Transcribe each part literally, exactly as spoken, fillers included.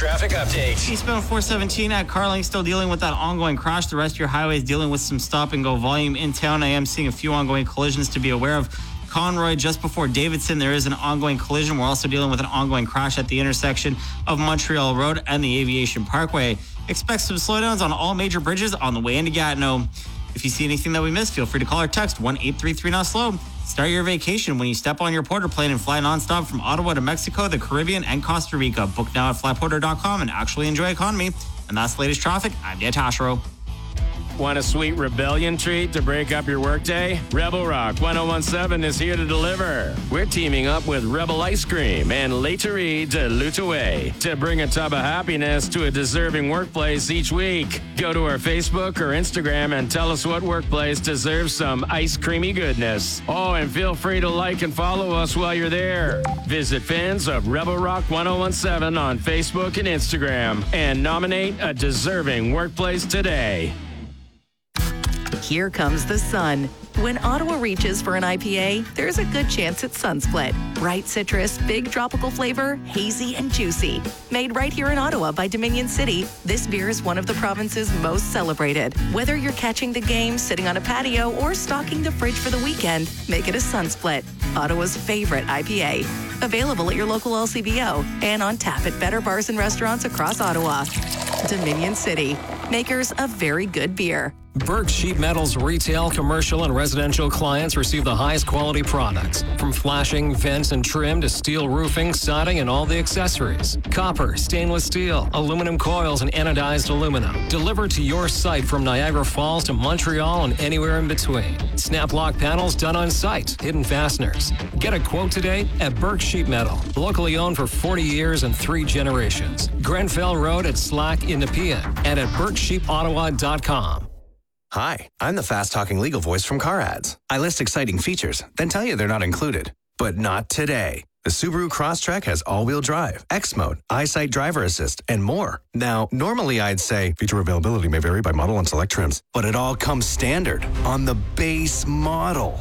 traffic update. Eastbound four seventeen at Carling still dealing with that ongoing crash. The rest of your highway is dealing with some stop and go volume in town. I am seeing a few ongoing collisions to be aware of. Conroy just before Davidson, there is an ongoing collision. We're also dealing with an ongoing crash at the intersection of Montreal Road and the Aviation Parkway. Expect some slowdowns on all major bridges on the way into Gatineau. If you see anything that we missed, feel free to call or text one eight three three not slow. Start your vacation when you step on your porter plane and fly nonstop from Ottawa to Mexico, the Caribbean, and Costa Rica. Book now at fly porter dot com and actually enjoy economy. And that's the latest traffic. I'm Dan Tashero. Want a sweet rebellion treat to break up your workday? Rebel Rock ten seventeen is here to deliver. We're teaming up with Rebel Ice Cream and Laiterie de L'Outaouais to bring a tub of happiness to a deserving workplace each week. Go to our Facebook or Instagram and tell us what workplace deserves some ice creamy goodness. Oh, and feel free to like and follow us while you're there. Visit fans of Rebel Rock ten seventeen on Facebook and Instagram and nominate a deserving workplace today. Here comes the sun. When Ottawa reaches for an I P A, there's a good chance it's Sunsplit. Bright citrus, big tropical flavor, hazy and juicy. Made right here in Ottawa by Dominion City, this beer is one of the province's most celebrated. Whether you're catching the game, sitting on a patio, or stocking the fridge for the weekend, make it a Sunsplit, Ottawa's favorite I P A. Available at your local L C B O and on tap at better bars and restaurants across Ottawa. Dominion City, makers of very good beer. Burke Sheet Metal's retail, commercial, and residential clients receive the highest quality products. From flashing, vents, and trim to steel roofing, siding, and all the accessories. Copper, stainless steel, aluminum coils, and anodized aluminum. Delivered to your site from Niagara Falls to Montreal and anywhere in between. Snap lock panels done on site. Hidden fasteners. Get a quote today at Burke Sheet Metal. Locally owned for forty years and three generations. Grenfell Road at Slack in Nepean and at burke sheep ottawa dot com. Hi, I'm the fast-talking legal voice from Car Ads. I list exciting features, then tell you they're not included. But not today. The Subaru Crosstrek has all-wheel drive, X-Mode, EyeSight driver assist, and more. Now, normally I'd say feature availability may vary by model and select trims, but it all comes standard on the base model.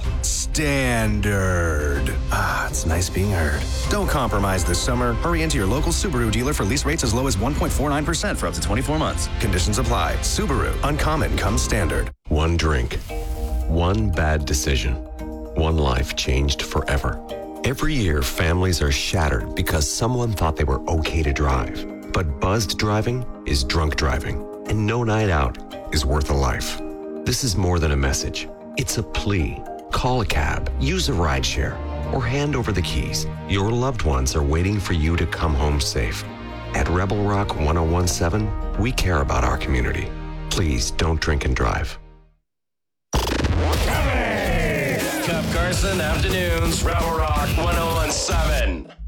Standard. Ah, it's nice being heard. Don't compromise this summer. Hurry into your local Subaru dealer for lease rates as low as one point four nine percent for up to twenty-four months. Conditions apply. Subaru. Uncommon comes standard. One drink. One bad decision. One life changed forever. Every year, families are shattered because someone thought they were okay to drive. But buzzed driving is drunk driving, and no night out is worth a life. This is more than a message. It's a plea. Call a cab, use a rideshare, or hand over the keys. Your loved ones are waiting for you to come home safe. At Rebel Rock ten seventeen, we care about our community. Please don't drink and drive. Cup Carson Afternoons, Rebel Rock ten seventeen.